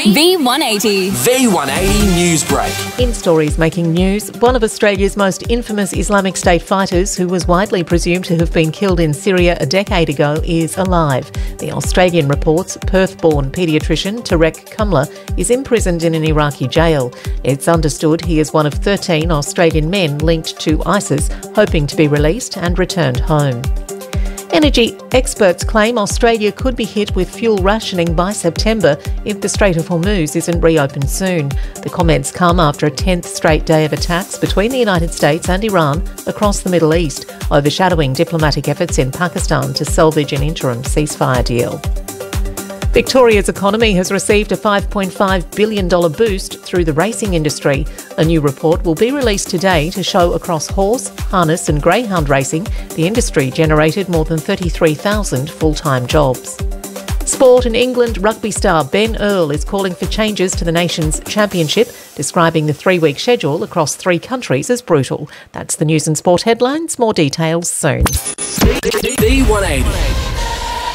V180. V180 News Break. In stories making news, one of Australia's most infamous Islamic State fighters, who was widely presumed to have been killed in Syria a decade ago, is alive. The Australian reports Perth-born paediatrician Tarek Kamla is imprisoned in an Iraqi jail. It's understood he is one of 13 Australian men linked to ISIS, hoping to be released and returned home. Energy experts claim Australia could be hit with fuel rationing by September if the Strait of Hormuz isn't reopened soon. The comments come after a 10th straight day of attacks between the United States and Iran across the Middle East, overshadowing diplomatic efforts in Pakistan to salvage an interim ceasefire deal. Victoria's economy has received a $5.5 billion boost through the racing industry. A new report will be released today to show across horse, harness and greyhound racing, the industry generated more than 33,000 full-time jobs. Sport in England, rugby star Ben Earl is calling for changes to the nation's championship, describing the 3-week schedule across 3 countries as brutal. That's the news and sport headlines. More details soon. V180.